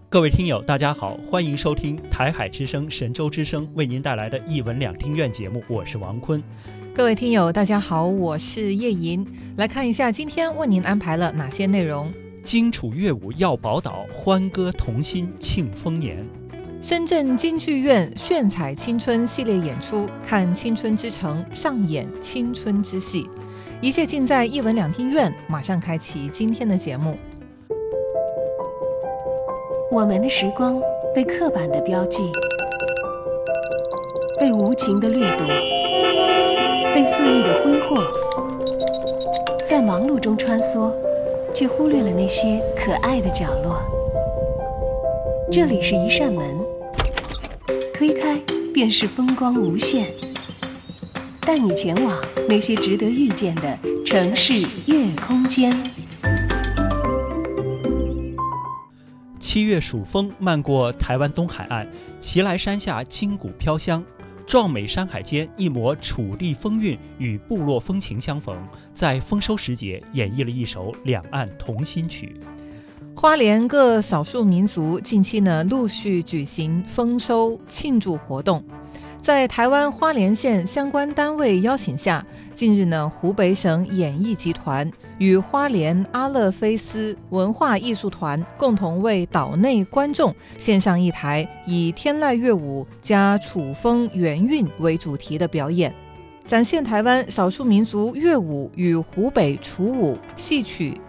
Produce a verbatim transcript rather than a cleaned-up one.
各位听友大家好，欢迎收听台海之声神州之声为您带来的一文两厅院节目，我是王坤。 各位听友大家好，我是叶莹。来看一下今天为您安排了哪些内容。 荆楚乐舞耀宝岛，欢歌同心庆丰年。 深圳京剧院炫彩青春系列演出，看青春之城上演青春之戏，一切尽在一文两厅院。马上开启今天的节目。 我们的时光被刻板的标记，被无情的掠夺，被肆意的挥霍，在忙碌中穿梭，却忽略了那些可爱的角落。这里是一扇门，推开便是风光无限，带你前往那些值得遇见的城市夜空间。 七月暑风漫过台湾东海岸，奇来山下金鼓飘香，壮美山海间一抹楚地风韵与部落风情相逢，在丰收时节演绎了一首两岸同心曲。 花莲各少数民族近期呢陆续举行丰收庆祝活动，在台湾花莲县相关单位邀请下，近日呢湖北省演艺集团与花莲阿勒菲斯文化艺术团共同为岛内观众献上一台以天籁乐舞加楚风原韵为主题的表演，展现台湾少数民族乐舞与湖北楚舞戏曲